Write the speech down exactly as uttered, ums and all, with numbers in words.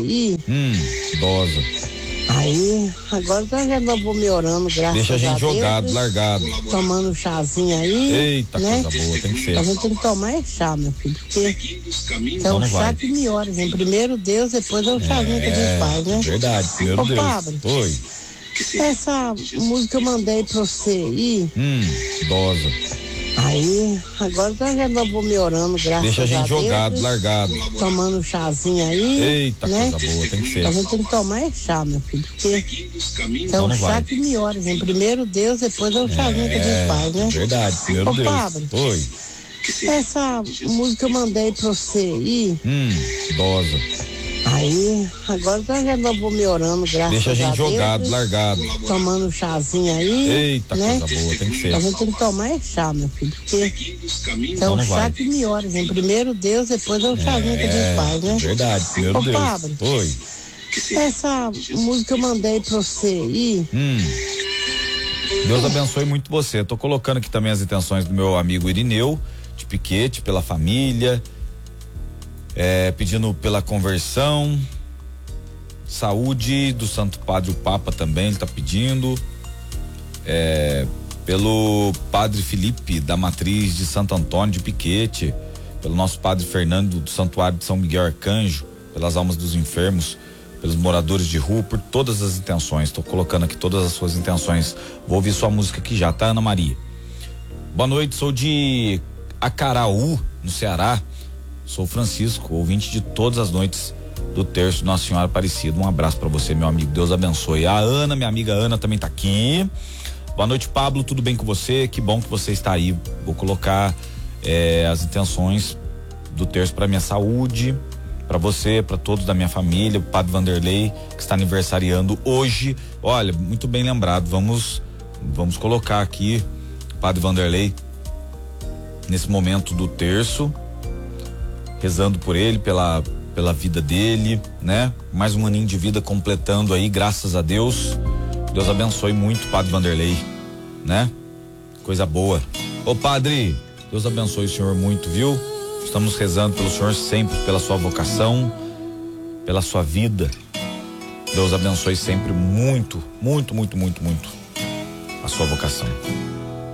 E Hum, idosa. aí, agora nós já vamos melhorando, graças a Deus. Deixa a gente jogado, largado. Tomando um chazinho aí. Eita, né? coisa boa, tem que ser. A gente tem que tomar é chá, meu filho, porque é o chá vai. que melhora, gente. Primeiro Deus, depois é o chazinho É, que a gente faz, né? Verdade, primeiro Ô, Deus. Pablo, Oi. essa música que eu mandei pra você aí. Hum, idosa. Aí, agora nós já vamos melhorando, graças a Deus. Deixa a gente jogado, largado. Tomando um chazinho aí. Eita, né? coisa boa, tem que ser. A gente tem que tomar é chá, meu filho, porque é o chá vai. que melhora, gente. Primeiro Deus, depois é o chazinho que a gente faz, né? Verdade, primeiro Ô, Deus. Pablo, Oi. essa música que eu mandei pra você aí. Hum, idosa. Aí, agora nós já vamos melhorando, graças a Deus. Deixa a gente jogado, largado. Tomando um chazinho aí. Eita, né? coisa boa, tem que ser. A gente tem que tomar é chá, meu filho, porque é o chá vai. que melhora, gente. Primeiro Deus, depois é o chazinho que a gente faz, né? Verdade, primeiro Ô, Deus. Pablo, Oi. essa música que eu mandei pra você aí. Hum. Deus abençoe muito você. Tô colocando aqui também as intenções do meu amigo Irineu, de Piquete, pela família, é, pedindo pela conversão, saúde do Santo Padre o Papa também, ele tá pedindo, é, pelo Padre Felipe da Matriz de Santo Antônio de Piquete, pelo nosso Padre Fernando do Santuário de São Miguel Arcanjo, pelas almas dos enfermos, pelos moradores de rua, por todas as intenções. Estou colocando aqui todas as suas intenções. Vou ouvir sua música aqui já, tá, Ana Maria? Boa noite, sou de Acaraú, no Ceará. Sou Francisco, ouvinte de todas as noites do terço Nossa Senhora Aparecida. Um abraço para você, meu amigo. Deus abençoe. A Ana, minha amiga Ana, também tá aqui. Boa noite, Pablo. Tudo bem com você? Que bom que você está aí. Vou colocar é, as intenções do terço para minha saúde, para você, para todos da minha família, o Padre Vanderlei, que está aniversariando hoje. Olha, muito bem lembrado. Vamos, vamos colocar aqui o Padre Vanderlei nesse momento do terço, rezando por ele, pela, pela vida dele, né? Mais um aninho de vida completando aí, graças a Deus. Deus abençoe muito o Padre Vanderlei, né? Coisa boa. Ô, Padre, Deus abençoe o senhor muito, viu? Estamos rezando pelo senhor sempre, pela sua vocação, pela sua vida. Deus abençoe sempre muito, muito, muito, muito, muito a sua vocação.